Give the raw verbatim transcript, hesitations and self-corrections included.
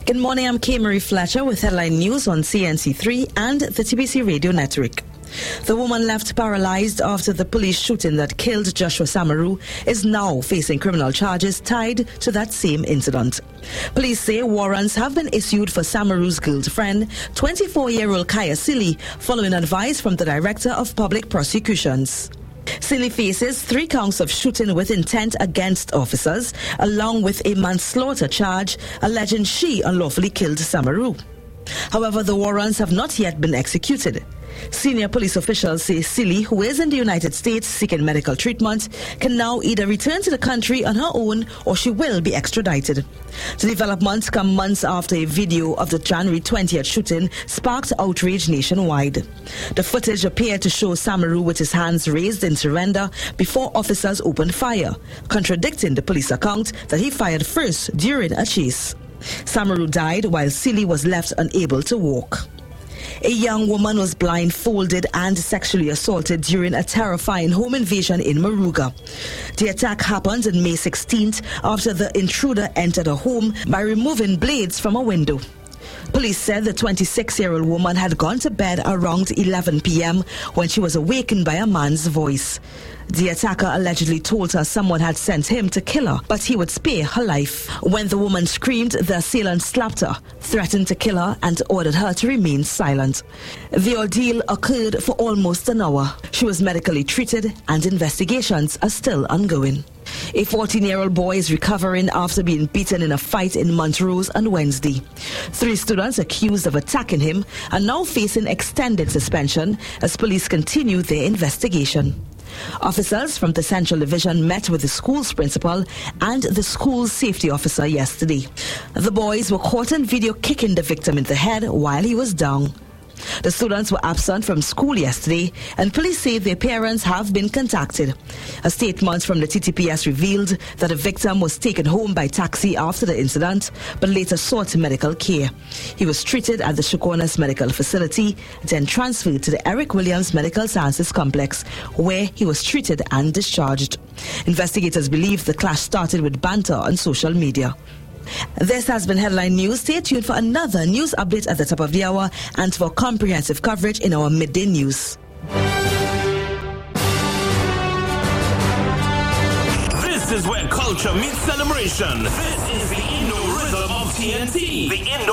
Good morning, I'm Kay Marie Fletcher with headline news on C N C three and the T B C Radio Network. The woman left paralyzed after the police shooting that killed Joshua Samaru is now facing criminal charges tied to that same incident. Police say warrants have been issued for Samaru's girlfriend, twenty-four-year-old Kaya Silly, following advice from the Director of Public Prosecutions. Silly faces three counts of shooting with intent against officers, along with a manslaughter charge alleging she unlawfully killed Samaru. However, the warrants have not yet been executed. Senior police officials say Silly, who is in the United States seeking medical treatment, can now either return to the country on her own or she will be extradited. The developments come months after a video of the January twentieth shooting sparked outrage nationwide. The footage appeared to show Samaru with his hands raised in surrender before officers opened fire, contradicting the police account that he fired first during a chase. Samaru died while Silly was left unable to walk. A young woman was blindfolded and sexually assaulted during a terrifying home invasion in Moruga. The attack happened on May sixteenth after the intruder entered a home by removing blades from a window. Police said the twenty-six-year-old woman had gone to bed around eleven p.m. when she was awakened by a man's voice. The attacker allegedly told her someone had sent him to kill her, but he would spare her life. When the woman screamed, the assailant slapped her, threatened to kill her, and ordered her to remain silent. The ordeal occurred for almost an hour. She was medically treated, and investigations are still ongoing. A fourteen-year-old boy is recovering after being beaten in a fight in Montrose on Wednesday. Three students accused of attacking him are now facing extended suspension as police continue their investigation. Officers from the Central Division met with the school's principal and the school's safety officer yesterday. The boys were caught on video kicking the victim in the head while he was down. The students were absent from school yesterday, and police say their parents have been contacted. A statement from the T T P S revealed that the victim was taken home by taxi after the incident, but later sought medical care. He was treated at the Shokonas Medical Facility, then transferred to the Eric Williams Medical Sciences Complex, where he was treated and discharged. Investigators believe the clash started with banter on social media. This has been Headline News. Stay tuned for another news update at the top of the hour and for comprehensive coverage in our midday news. This is where culture meets celebration. This is the Indo Rhythm of T N T. The Indo